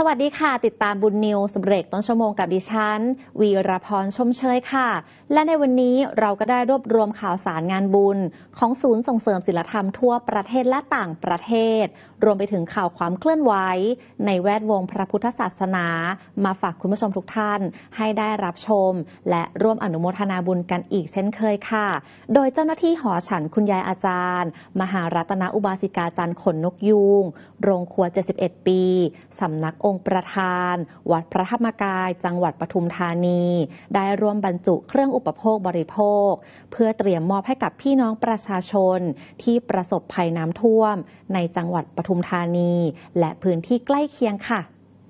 สวัสดีค่ะติดตามบุญนิวส์เบรกต้นชั่วโมงกับดิฉันวีรพรชมเชยค่ะและในวันนี้เราก็ได้รวบรวมข่าวสารงานบุญของศูนย์ส่งเสริมศิลธรรมทั่วประเทศและต่างประเทศรวมไปถึงข่าวความเคลื่อนไหวในแวดวงพระพุทธศาสนามาฝากคุณผู้ชมทุกท่านให้ได้รับชมและร่วมอนุโมทนาบุญกันอีกเช่นเคยค่ะโดยเจ้าหน้าที่หอฉันคุณยายอาจารย์มหารัตนอุบาสิกาจารย์ขนนกยูงโรงครัว71ปีสำนักองค์ประธานวัดพระธรรมกายจังหวัดปทุมธานีได้ร่วมบรรจุเครื่องอุปโภคบริโภคเพื่อเตรียมมอบให้กับพี่น้องประชาชนที่ประสบภัยน้ำท่วมในจังหวัดปทุมธานีและพื้นที่ใกล้เคียงค่ะ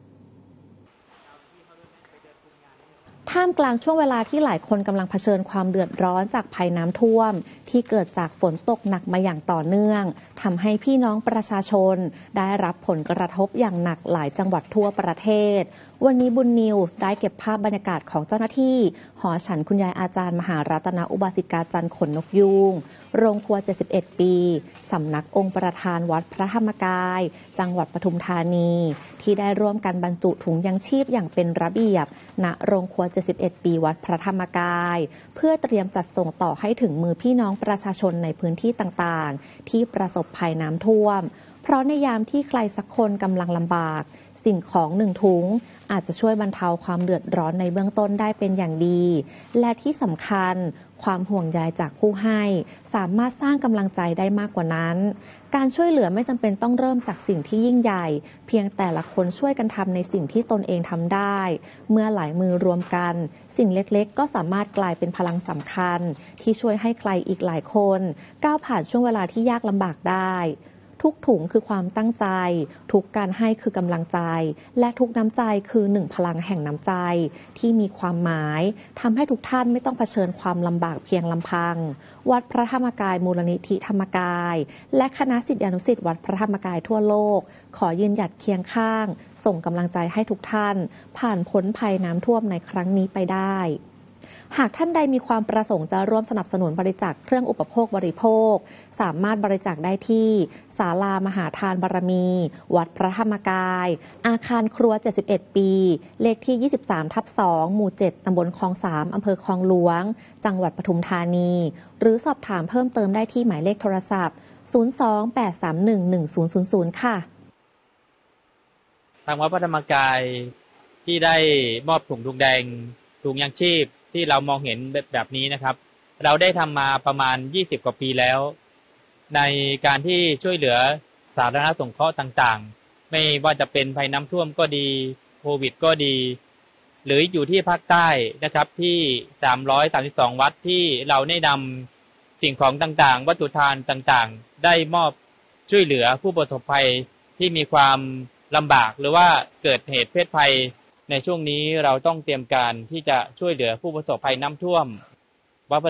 ท่ามกลางช่วงเวลาที่หลายคนกำลังเผชิญความเดือดร้อนจากภัยน้ำท่วมที่เกิดจากฝนตกหนักมาอย่างต่อเนื่องทำให้พี่น้องประชาชนได้รับผลกระทบอย่างหนักหลายจังหวัดทั่วประเทศวันนี้บุญนิวส์ได้เก็บภาพบรรยากาศของเจ้าหน้าที่หอฉันคุณยายอาจารย์มหารัตนอุบาสิกาจันทร์ขนนกยูงโรงครัว71ปีสำนักองค์ประธานวัดพระธรรมกายจังหวัดปทุมธานีที่ได้ร่วมกันบรรจุถุงยังชีพอย่างเป็นระเบียบณโรงครัว71ปีวัดพระธรรมกายเพื่อเตรียมจัดส่งต่อให้ถึงมือพี่น้องประชาชนในพื้นที่ต่างๆที่ประสบภัยน้ำท่วมเพราะในยามที่ใครสักคนกำลังลำบากสิ่งของ1 ถุงอาจจะช่วยบรรเทาความเดือดร้อนในเบื้องต้นได้เป็นอย่างดีและที่สำคัญความห่วงใยจากผู้ให้สามารถสร้างกำลังใจได้มากกว่านั้นการช่วยเหลือไม่จำเป็นต้องเริ่มจากสิ่งที่ยิ่งใหญ่เพียงแต่ละคนช่วยกันทำในสิ่งที่ตนเองทำได้เมื่อหลายมือรวมกันสิ่งเล็กๆก็สามารถกลายเป็นพลังสำคัญที่ช่วยให้ใครอีกหลายคนก้าวผ่านช่วงเวลาที่ยากลำบากได้ทุกถุงคือความตั้งใจทุกการให้คือกำลังใจและทุกน้ำใจคือ1 พลังแห่งน้ำใจที่มีความหมายทำให้ทุกท่านไม่ต้องเผชิญความลำบากเพียงลำพังวัดพระธรรมกายมูลนิธิธรรมกายและคณะศิษยานุศิษย์วัดพระธรรมกายทั่วโลกขอยืนหยัดเคียงข้างส่งกำลังใจให้ทุกท่านผ่านพ้นภัยน้ำท่วมในครั้งนี้ไปได้หากท่านใดมีความประสงค์จะร่วมสนับสนุนบริจาคเครื่องอุปโภคบริโภคสามารถบริจาคได้ที่ศาลามหาทานบารมีวัดพระธรรมกายอาคารครัว71ปีเลขที่23/2หมู่7ตำบลคลอง3อำเภอคลองหลวงจังหวัดปทุมธานีหรือสอบถามเพิ่มเติมได้ที่หมายเลขโทรศัพท์028311000ค่ะทางวัดพระธรรมกายที่ได้มอบถุงแดงถุงยังชีพที่เรามองเห็นแบบนี้นะครับเราได้ทำมาประมาณ20 กว่าปีแล้วในการที่ช่วยเหลือสาธารณสงเคราะห์ต่างๆไม่ว่าจะเป็นภัยน้ำท่วมก็ดีโควิดก็ดีหรืออยู่ที่ภาคใต้นะครับที่332วัดที่เราได้นำสิ่งของต่างๆวัตถุทานต่างๆได้มอบช่วยเหลือผู้ประสบภัยที่มีความลำบากหรือว่าเกิดเหตุเพศภัยในช่วงนี้เราต้องเตรียมการที่จะช่วยเหลือผู้ประสบภัยน้ำท่วม